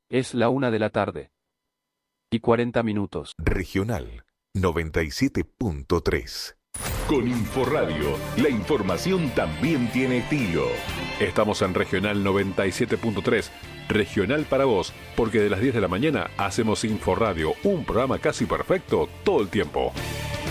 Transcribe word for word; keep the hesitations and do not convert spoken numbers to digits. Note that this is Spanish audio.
Es la una de la tarde. Y cuarenta minutos. Regional noventa y siete punto tres. Con Inforradio, la información también tiene estilo. Estamos en Regional noventa y siete punto tres, Regional para vos, porque de las diez de la mañana hacemos Inforradio, un programa casi perfecto todo el tiempo.